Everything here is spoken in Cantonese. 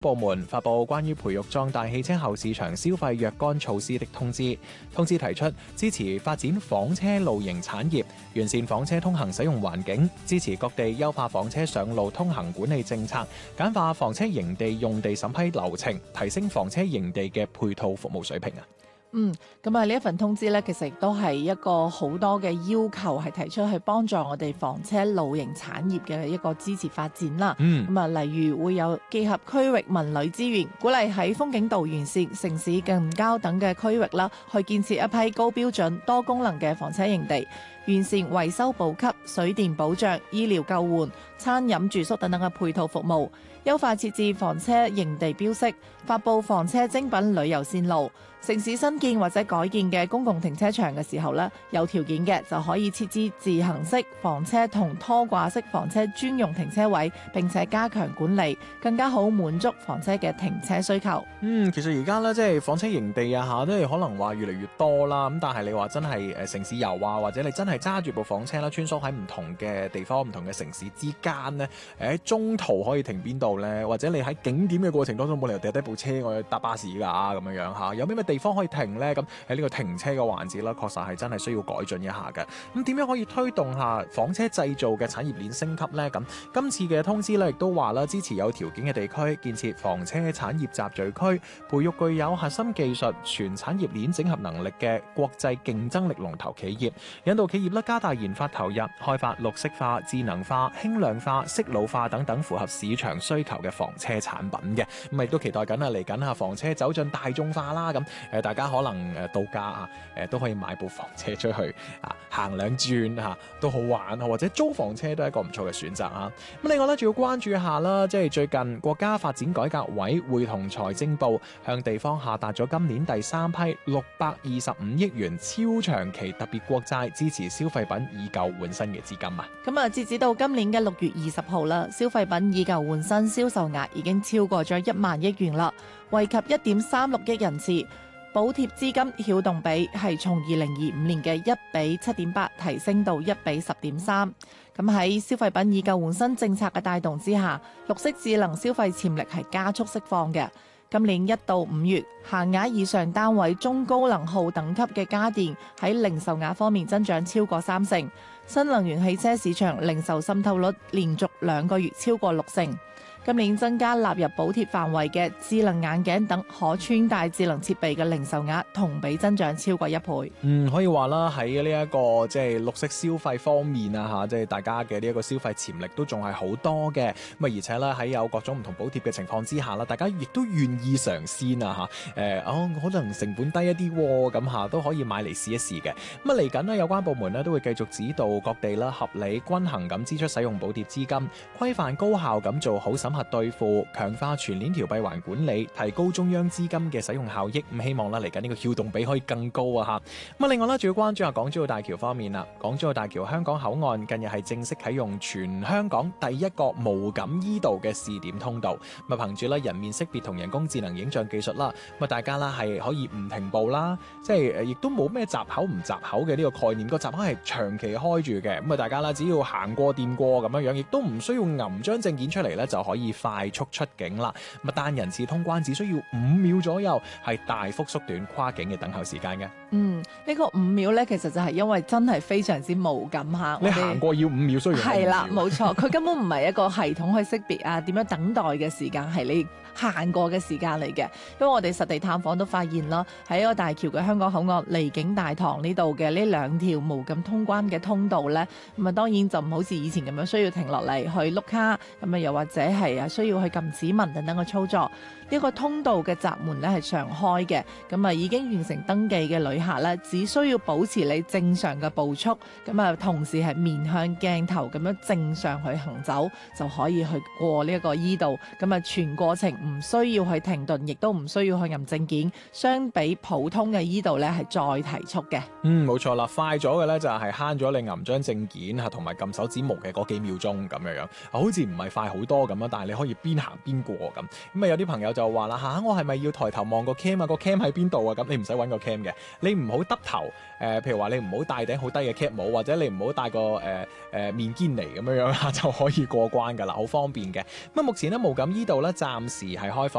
部門發布關於培育壯大汽車後市場消費若干措施的通知。通知提出支持發展房車露營產業，完善房車通行使用環境，支持各地優化房車上路通行管理政策，簡化房車營地用地審批流程，提升房車營地嘅配套服務水平啊！ 咁啊呢一份通知咧，其實亦都係一個好多嘅要求，係提出去幫助我哋房車露營產業嘅一個支持發展啦。咁啊，例如會有結合區域文旅資源，鼓勵喺風景道沿線、城市近郊等嘅區域啦，去建設一批高標準、多功能嘅房車營地，完善維修補給、水電保障、醫療救援、餐飲住宿等等嘅配套服務，優化設置房車營地標識，發布房車精品旅遊線路。城市新建或者改建嘅公共停車場嘅時候呢，有條件嘅就可以設置自行式房車同拖掛式房車專用停車位，並且加強管理，更加好滿足房車嘅停車需求。 其實而家咧，即係房車營地啊嚇，都係可能話越嚟越多啦。咁但係你話真係城市遊啊，或者你真係揸住部房車啦，穿梭喺唔同嘅地方、唔同嘅城市之間呢，喺中途可以停邊度呢？或者你喺景點嘅過程當中冇理由掉低部車我去搭巴士㗎咁樣嚇，有咩地方可以停呢？咁喺呢個停車嘅環節啦，確實係真係需要改進一下嘅。咁點樣可以推動下房車製造嘅產業鏈升級呢？咁今次嘅通知咧，亦都話啦，支持有條件嘅地區建設房車產業集聚區，培育具有核心技術、全產業鏈整合能力嘅國際競爭力龍頭企業，引導企業咧加大研發投入，開發綠色化、智能化、輕量化、適老化等等符合市場需求嘅房車產品嘅。咁亦都期待緊啊，嚟緊啊房車走進大眾化啦。咁大家可能到家啊都可以買部房車出去啊行兩轉啊都好玩，或者租房車都係一個唔錯嘅選擇啊。咁另外咧，仲要關注一下啦，即係最近國家發展改革委會同財政部向地方下達咗今年第三批625億元超長期特別國債，支持消費品以舊換新嘅資金啊。 咁啊，截止到今年嘅6月20號啦，消費品以舊換新銷售額已經超過咗1萬億元啦，惠及1.36億人次。補貼資金曉動比係從2025年嘅1比7.8提升到1比10.3。咁喺消費品以舊換新政策嘅帶動之下，綠色智能消費潛力係加速釋放嘅。今年1到5月，限額以上單位中高能耗等級嘅家電喺零售額方面增長超過3成，新能源汽車市場零售滲透率連續2個月超過6成。今年增加納入補貼範圍嘅智能眼鏡等可穿戴智能設備嘅零售額同比增長超過1倍。 可以話啦，喺呢一個即係綠色消費方面啊嚇，即係大家嘅呢一個消費潛力都仲係好多嘅。咁啊，而且咧喺有各種唔同補貼嘅情況之下啦，大家亦都願意嘗鮮啊嚇。可能成本低一啲喎，咁嚇都可以買嚟試一試嘅。咁啊，嚟緊呢，有關部門咧都會繼續指導各地啦，合理均衡咁支出使用補貼資金，規範高效咁做好審核對付，強化全鏈條閉環管理，提高中央資金嘅使用效益。咁希望啦嚟緊呢個撬動比可以更高啊嚇。咁另外咧，仲要關注下港珠澳大橋方面啦。港珠澳大橋香港口岸近日係正式啟用全香港第一個無感依道嘅試點通道。咁啊，憑住咧人面識別同人工智能影像技術啦，咁啊大家啦係可以唔停步啦，即係亦都冇咩閘口唔閘口嘅呢個概念。個閘口係長期開住嘅，咁啊大家啦只要行過掂過咁樣樣，亦都唔需要揞張證件出嚟咧就可以快速出境啦。咁啊單人次通關只需要5秒左右，係大幅縮短跨境嘅等候時間嘅。 呢個5秒咧，其實就係因為真係非常之無感嚇。 你行過要5秒，需要係啦，冇錯，佢根本唔係一個系統去識別啊，點樣等待嘅時間係你行過嘅時間嚟嘅。因為我哋實地探訪都發現啦，喺一個大橋嘅香港口岸離境大堂呢度嘅呢2條無感通關嘅通道咧，咁啊當然就唔好似以前咁樣需要停落嚟去碌卡，咁啊又或者係需要去撳指紋等等嘅操作。呢個通道嘅閘門咧係常開嘅，咁啊已經完成登記嘅旅客咧，只需要保持你正常嘅步速，咁啊同時係面向鏡頭咁樣正常去行走，就可以去過呢一個依道。咁啊全過程唔需要去停頓，亦都唔需要去撳證件。相比普通嘅依道咧，係再提速嘅。 冇錯啦，快咗嘅咧就係慳咗你撳張證件嚇，同埋撳手指模嘅嗰幾秒鐘咁樣樣，好似唔係快好多咁啊，但係你可以邊行邊過咁。咁啊有啲朋友就話啦嚇，我係咪要抬頭望個 cam 啊？個 cam 喺邊度啊？咁你唔使揾個 cam 嘅，你你唔好耷頭，譬如話你唔好戴頂好低嘅 cap 帽，或者你唔好戴個面堅尼咁樣樣就可以過關㗎啦，好方便嘅。咁目前咧，無錦依道咧暫時係開放。